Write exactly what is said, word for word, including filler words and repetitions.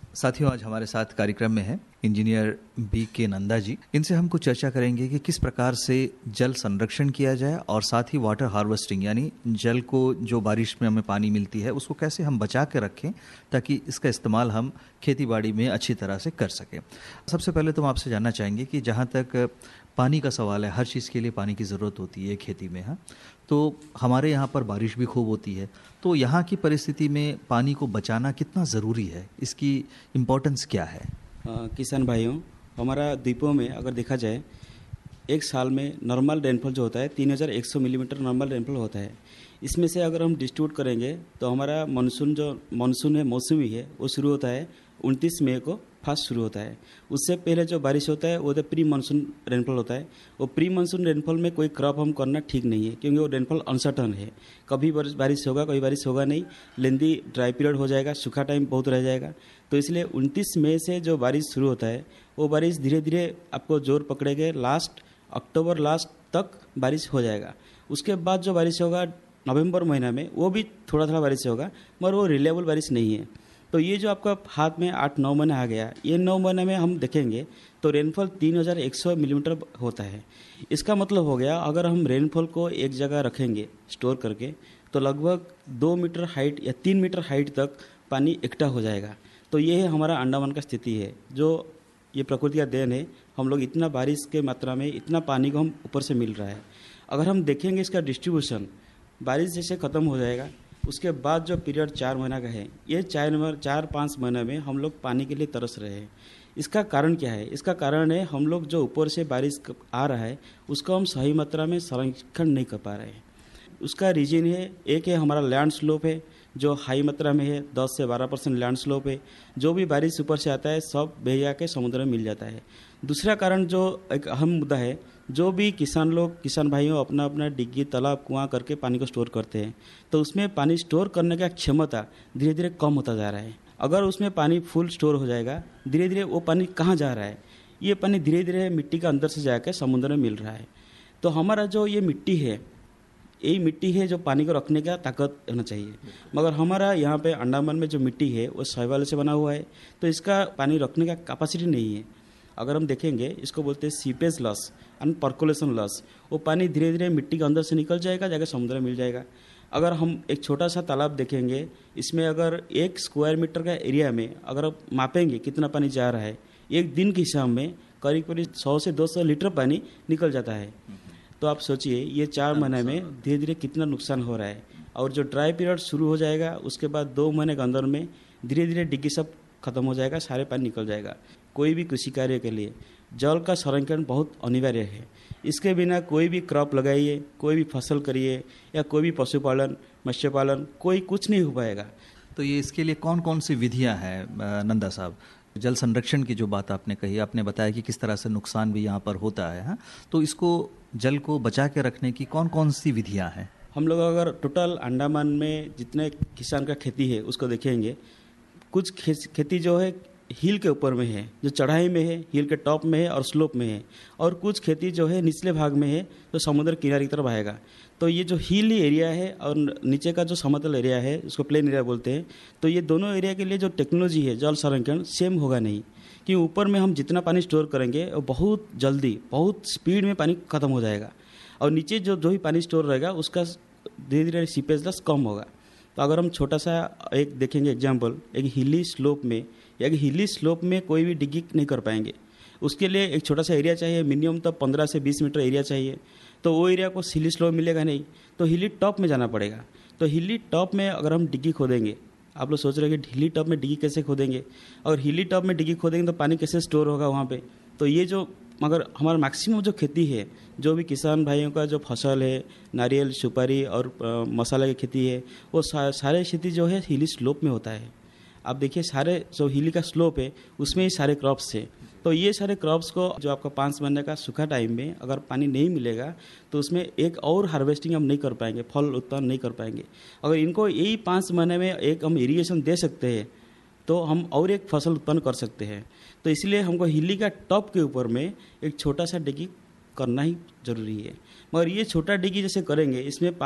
साथियों, आज हमारे साथ कार्यक्रम में है इंजीनियर बी के नंदा जी। इनसे हम कुछ चर्चा करेंगे कि किस प्रकार से जल संरक्षण किया जाए और साथ ही वाटर हार्वेस्टिंग यानी जल को जो बारिश में हमें पानी मिलती है उसको कैसे हम बचा के रखें ताकि इसका इस्तेमाल हम खेती बाड़ी में अच्छी तरह से कर सकें। सबसे पहले तो हम आपसे जानना चाहेंगे कि जहाँ तक पानी का सवाल है, हर चीज़ के लिए पानी की ज़रूरत होती है खेती में, हाँ, तो हमारे यहाँ पर बारिश भी खूब होती है, तो यहाँ की परिस्थिति में पानी को बचाना कितना ज़रूरी है, इसकी इम्पोर्टेंस क्या है? आ, किसान भाइयों, हमारा द्वीपों में अगर देखा जाए एक साल में नॉर्मल रेनफॉल जो होता है तीन हज़ार एक सौ मिलीमीटर नॉर्मल रेनफॉल होता है। इसमें से अगर हम डिस्ट्रीब्यूट करेंगे तो हमारा मानसून जो मानसून है मौसमी है वो शुरू होता है उनतीस मई को फास्ट शुरू होता है। उससे पहले जो बारिश होता है वो तो प्री मानसून रेनफॉल होता है। वो प्री मानसून रेनफॉल में कोई क्रॉप हम करना ठीक नहीं है क्योंकि वो रेनफॉल अनसर्टन है, कभी बारिश होगा कभी बारिश होगा नहीं, लेंदी ड्राई पीरियड हो जाएगा, सूखा टाइम बहुत रह जाएगा। तो इसलिए उनतीस मई से जो बारिश शुरू होता है वो बारिश धीरे धीरे आपको जोर पकड़ेगा, लास्ट अक्टूबर लास्ट तक बारिश हो जाएगा। उसके बाद जो बारिश होगा नवंबर महीना में वो भी थोड़ा थोड़ा बारिश होगा मगर वो रिलेबल बारिश नहीं है। तो ये जो आपका हाथ में आठ नौ महीने आ गया, ये नौ महीने में हम देखेंगे तो रेनफॉल तीन हज़ार एक सौ मिलीमीटर होता है। इसका मतलब हो गया अगर हम रेनफॉल को एक जगह रखेंगे स्टोर करके तो लगभग दो मीटर हाइट या तीन मीटर हाइट तक पानी इकट्ठा हो जाएगा। तो ये है हमारा अंडमान का स्थिति है, जो ये प्रकृति का देन है। हम लोग इतना बारिश के मात्रा में इतना पानी को हम ऊपर से मिल रहा है। अगर हम देखेंगे इसका डिस्ट्रीब्यूशन, बारिश जैसे ख़त्म हो जाएगा उसके बाद जो पीरियड चार महीना का है, ये चार नंबर चार पाँच महीने में हम लोग पानी के लिए तरस रहे हैं। इसका कारण क्या है? इसका कारण है हम लोग जो ऊपर से बारिश आ रहा है उसको हम सही मात्रा में संरक्षण नहीं कर पा रहे हैं। उसका रीजन है, एक है हमारा लैंड स्लोप है जो हाई मात्रा में है, दस से बारह परसेंट लैंड स्लोप है। जो भी बारिश ऊपर से आता है सब बह जाके समुद्र में मिल जाता है। दूसरा कारण जो एक अहम मुद्दा है, जो भी किसान लोग किसान भाइयों अपना अपना डिग्गी तालाब कुआं करके पानी को स्टोर करते हैं तो उसमें पानी स्टोर करने का क्षमता धीरे धीरे कम होता जा रहा है। अगर उसमें पानी फुल स्टोर हो जाएगा, धीरे धीरे वो पानी कहाँ जा रहा है? ये पानी धीरे धीरे मिट्टी के अंदर से जाकर समुद्र में मिल रहा है। तो हमारा जो ये मिट्टी है, यही मिट्टी है जो पानी को रखने का ताकत होना चाहिए, मगर हमारा यहाँ पे अंडमान में जो मिट्टी है वो शैवाल से बना हुआ है तो इसका पानी रखने का कैपेसिटी नहीं है। अगर हम देखेंगे इसको बोलते हैं seepage loss and percolation loss. वो पानी धीरे धीरे मिट्टी के अंदर से निकल जाएगा, जाकर समुद्र में मिल जाएगा। अगर हम एक छोटा सा तालाब देखेंगे, इसमें अगर एक स्क्वायर मीटर का एरिया में अगर आप मापेंगे कितना पानी जा रहा है, एक दिन के हिसाब में करीब करीब सौ से दो सौ लीटर पानी निकल जाता है। तो आप सोचिए ये चार महीने में धीरे धीरे कितना नुकसान हो रहा है। और जो ड्राई पीरियड शुरू हो जाएगा उसके बाद दो महीने के अंदर में धीरे धीरे डिग्गी सब खत्म हो जाएगा, सारे पानी निकल जाएगा। कोई भी कृषि कार्य के लिए जल का संरक्षण बहुत अनिवार्य है। इसके बिना कोई भी क्रॉप लगाइए, कोई भी फसल करिए या कोई भी पशुपालन मत्स्य पालन, कोई कुछ नहीं हो पाएगा। तो ये इसके लिए कौन कौन सी विधियां हैं नंदा साहब? जल संरक्षण की जो बात आपने कही, आपने बताया कि किस तरह से नुकसान भी यहाँ पर होता है, हाँ? तो इसको जल को बचा के रखने की कौन कौन सी विधियाँ हैं? हम लोग अगर टोटल अंडमान में जितने किसान का खेती है उसको देखेंगे, कुछ खेती जो है हिल के ऊपर में है, जो चढ़ाई में है, हिल के टॉप में है और स्लोप में है, और कुछ खेती जो है निचले भाग में है तो समुद्र किनारे की तरफ आएगा। तो ये जो हिल एरिया है और नीचे का जो समतल एरिया है उसको प्लेन एरिया बोलते हैं। तो ये दोनों एरिया के लिए जो टेक्नोलॉजी है जल संरक्षण सेम होगा नहीं, कि ऊपर में हम जितना पानी स्टोर करेंगे वो बहुत जल्दी बहुत स्पीड में पानी खत्म हो जाएगा, और नीचे जो जो भी पानी स्टोर रहेगा उसका धीरे धीरे सीपेज लॉस कम होगा। तो अगर हम छोटा सा एक देखेंगे एग्जाम्पल, एक हिली स्लोप में या हिली स्लोप में कोई भी डिग्गी नहीं कर पाएंगे, उसके लिए एक छोटा सा एरिया चाहिए, मिनिमम तो पंद्रह से बीस मीटर एरिया चाहिए। तो वो एरिया को हिली स्लोप मिलेगा नहीं, तो हिली टॉप में जाना पड़ेगा। तो हिली टॉप में अगर हम डिग्गी खोदेंगे, आप लोग सोच रहे हैं कि हिली टॉप में डिग्गी कैसे खोदेंगे, और हिली टॉप में डिग्गी खोदेंगे तो पानी कैसे स्टोर होगा वहाँ पे? तो ये जो मगर हमारा मैक्सिमम जो खेती है, जो भी किसान भाइयों का जो फसल है, नारियल सुपारी और आ, मसाला की खेती है, वो सा, सारे खेती जो है हिली स्लोप में होता है। आप देखिए सारे जो हिली का स्लोप है उसमें ही सारे क्रॉप्स है। तो ये सारे क्रॉप्स को जो आपका पाँच महीने का सूखा टाइम में अगर पानी नहीं मिलेगा तो उसमें एक और हार्वेस्टिंग हम नहीं कर पाएंगे, फल उत्पादन नहीं कर पाएंगे। अगर इनको यही पाँच महीने में एक हम इरीगेशन दे सकते हैं तो हम और एक फसल उत्पन्न कर सकते हैं। तो इसलिए हमको हिली का टॉप के ऊपर में एक छोटा सा डिग्गी करना ही जरूरी है। मगर ये छोटा डिग्गी जैसे करेंगे इसमें